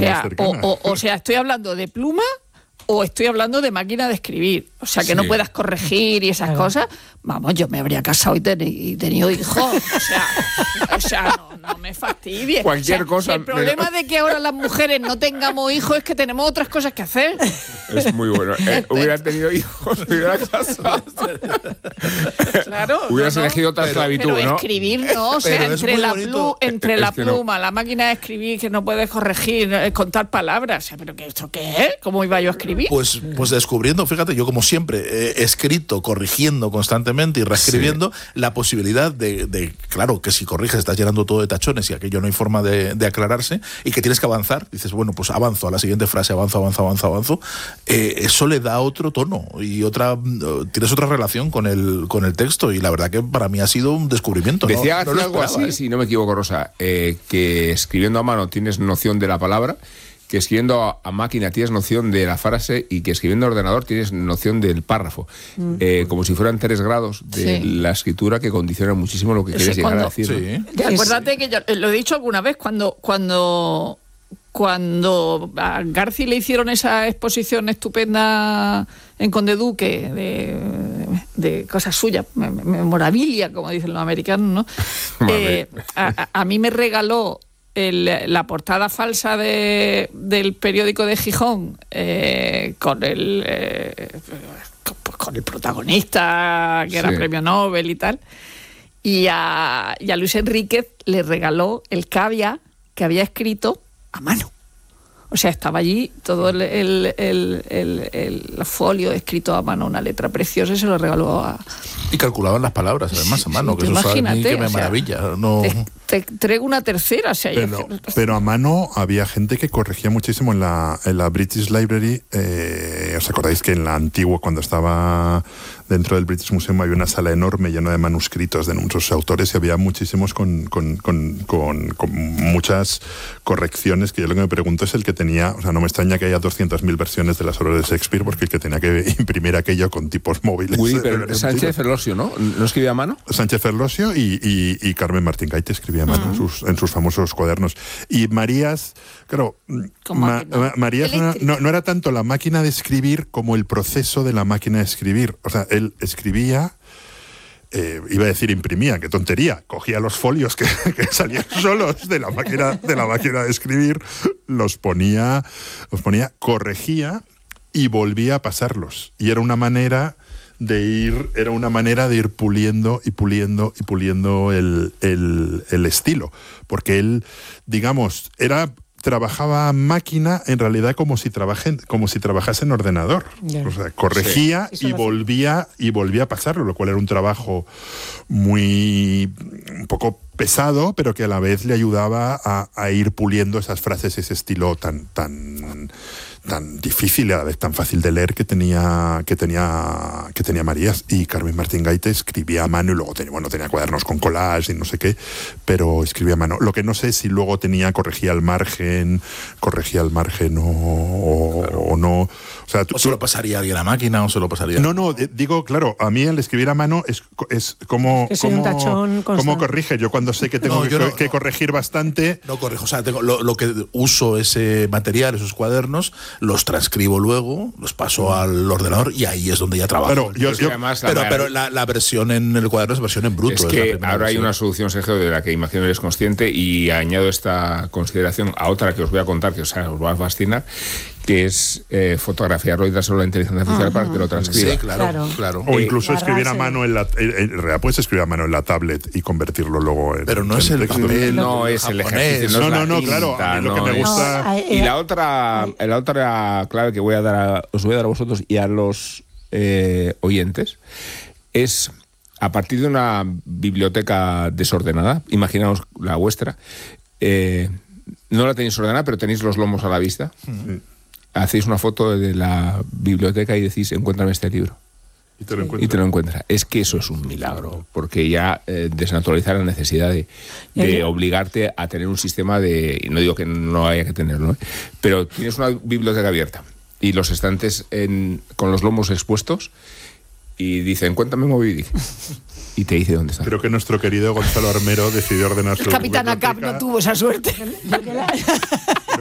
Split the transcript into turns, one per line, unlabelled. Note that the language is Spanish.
más cercana.
O sea, estoy hablando de pluma o estoy hablando de máquina de escribir. O sea, que no puedas corregir y esas cosas. Vamos, yo me habría casado y tenido hijos. O sea, no me fastidies.
Cualquier cosa.
El problema de que ahora las mujeres no tengamos hijos es que tenemos otras cosas que hacer.
Es muy bueno. Hubiera tenido hijos, hubiera casado.
Claro.
Hubieras elegido otra esclavitud,
pero
¿no?
escribir no, o sea, entre la pluma, la máquina de escribir que no puedes corregir, contar palabras. O sea, ¿pero esto qué es? ¿Cómo iba yo a escribir?
Pues descubriendo, fíjate, yo como siempre he escrito, corrigiendo constantemente y reescribiendo, la posibilidad de, claro, que si corriges estás llenando todo de tachones y aquello no hay forma de aclararse y que tienes que avanzar, dices, bueno, pues avanzo a la siguiente frase, avanzo, eso le da otro tono y tienes otra relación con el texto y la verdad que para mí ha sido un descubrimiento.
Decía
no lo
algo
esperaba,
así, si no me equivoco, Rosa, que escribiendo a mano tienes noción de la palabra, que escribiendo a máquina tienes noción de la frase y que escribiendo a ordenador tienes noción del párrafo. Como si fueran 3 grados de la escritura que condicionan muchísimo lo que quieres llegar a decir.
Sí.
Acuérdate que yo lo he dicho alguna vez, cuando a Garci le hicieron esa exposición estupenda en Conde Duque de cosas suyas, memorabilia, como dicen los americanos, ¿no? A mí me regaló la portada falsa del periódico de Gijón con el protagonista que era premio Nobel y tal, y a Luis Enríquez le regaló el cavia que había escrito a mano. O sea, estaba allí todo el folio escrito a mano, una letra preciosa, y se lo regaló a...
Y calculaban las palabras, además, a mano, que eso sabe a mí que me maravilla. No...
Te traigo una tercera. O sea,
pero a mano había gente que corregía muchísimo en la British Library. ¿Os acordáis que en la antigua, cuando estaba dentro del British Museum, había una sala enorme llena de manuscritos de muchos autores y había muchísimos con muchas correcciones, que yo lo que me pregunto es el que tenía, o sea, no me extraña que haya 200.000 versiones de las obras de Shakespeare, porque el que tenía que imprimir aquello con tipos móviles.
Uy, pero Sánchez Ferlosio, ¿no? ¿No escribía a mano?
Sánchez Ferlosio y Carmen Martín Gaite escribía a mano en sus famosos cuadernos. Y Marías, claro, Marías no era tanto la máquina de escribir como el proceso de la máquina de escribir. O sea, él escribía, iba a decir imprimía, qué tontería, cogía los folios que salían solos de la máquina de escribir, los ponía, corregía y volvía a pasarlos. Y era una manera de ir puliendo el estilo, porque él, digamos, trabajaba máquina en realidad como si trabajase en ordenador. O sea, corregía y volvía a pasarlo, lo cual era un trabajo un poco pesado, pero que a la vez le ayudaba a ir puliendo esas frases, ese estilo tan difícil y a la vez tan fácil de leer que tenía Marías. Y Carmen Martín Gaite escribía a mano y luego tenía cuadernos con collage y no sé qué, pero escribía a mano. Lo que no sé si luego corregía al margen o no. O sea,
¿O se lo pasaría alguien a máquina o se lo pasaría?
No, digo, claro, a mí el escribir a mano es como corrige. Yo cuando sé que tengo que corregir bastante...
No corrijo, o sea, lo que uso ese material, esos cuadernos, los transcribo luego, los paso al ordenador y ahí es donde ya trabajo. Pero la versión en el cuaderno es versión en bruto.
Es que ahora hay una solución, Sergio, de la que imagino eres consciente, y añado esta consideración a otra que os voy a contar, que os va a fascinar, que es fotografiarlo y dárselo a la inteligencia artificial para que lo transcriba.
Sí, claro.
O incluso escribir a mano en realidad puedes escribir a mano en la tablet y convertirlo luego en...
Pero no es el papel,
no es el ejercicio,
no, claro, a mí lo que me gusta...
Y la otra clave que os voy a dar a vosotros y a los oyentes es, a partir de una biblioteca desordenada, imaginaos la vuestra, no la tenéis ordenada, pero tenéis los lomos a la vista. Hacéis una foto de la biblioteca y decís, encuéntrame este libro.
Y te lo
encuentra. Es que eso es un milagro, porque ya desnaturalizar la necesidad de obligarte a tener un sistema de... No digo que no haya que tenerlo, pero tienes una biblioteca abierta y los estantes con los lomos expuestos y dicen, cuéntame Moby Dick. Y te dice dónde está.
Creo que nuestro querido Gonzalo Armero decidió ordenar su...
El Capitán Acap no tuvo esa suerte.